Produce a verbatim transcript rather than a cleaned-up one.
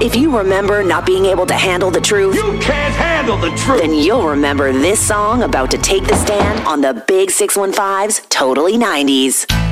If you remember not being able to handle the truth, you can't handle the truth, then you'll remember this song about to take the stand on the Big six one five's Totally nineties.